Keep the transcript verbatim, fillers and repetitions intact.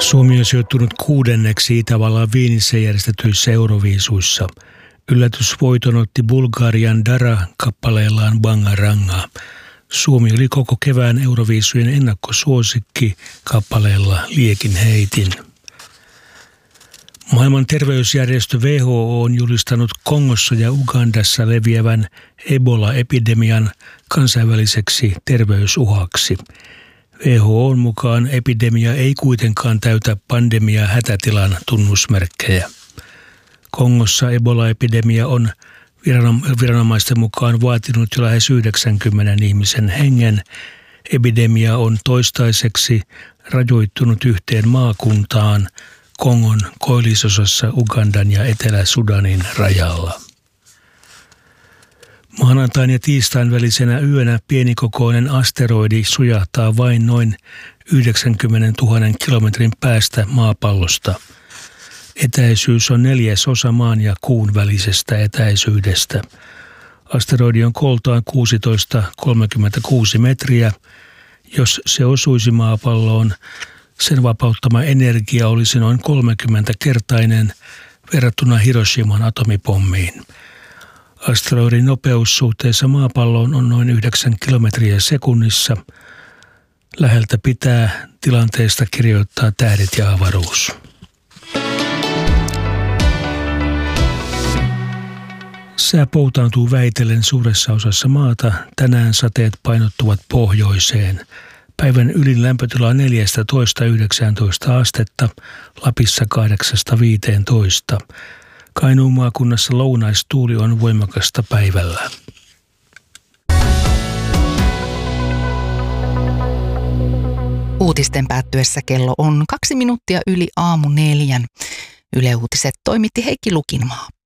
Suomi on sijoittunut kuudenneksi Itävallan Viinissä järjestetyissä Euroviisuissa. Yllätysvoiton otti Bulgarian Dara kappaleellaan Bangaranga. Suomi oli koko kevään Euroviisujen ennakkosuosikki kappaleella Liekin heitin. Maailman terveysjärjestö W H O on julistanut Kongossa ja Ugandassa leviävän Ebola-epidemian kansainväliseksi terveysuhaksi. W H O:n mukaan epidemia ei kuitenkaan täytä pandemia-hätätilan tunnusmerkkejä. Kongossa Ebola-epidemia on viranomaisten mukaan vaatinut jo lähes yhdeksänkymmentä ihmisen hengen. Epidemia on toistaiseksi rajoittunut yhteen maakuntaan Kongon koillisosassa Ugandan ja Etelä-Sudanin rajalla. Maanantain ja tiistain välisenä yönä pienikokoinen asteroidi sujahtaa vain noin yhdeksänkymmentätuhatta kilometrin päästä maapallosta. Etäisyys on neljäsosa maan ja kuun välisestä etäisyydestä. Asteroidi on kooltaan kuusitoista pilkku kolmekymmentäkuusi metriä. Jos se osuisi maapalloon, sen vapauttama energia olisi noin kolmekymmentäkertainen verrattuna Hiroshiman atomipommiin. Asteroidin nopeus suhteessa maapalloon on noin yhdeksän kilometriä sekunnissa. Läheltä pitää tilanteesta kirjoittaa Tähdet ja avaruus. Sää poutaantuu väitellen suuressa osassa maata. Tänään sateet painottuvat pohjoiseen. Päivän ylin lämpötila on neljätoista yhdeksäntoista astetta, Lapissa kahdeksasta viiteentoista. Kainuun maakunnassa lounaistuuli on voimakasta päivällä. Uutisten päättyessä kello on kaksi minuuttia yli aamu neljän. Yle Uutiset toimitti Heikki Lukinmaa.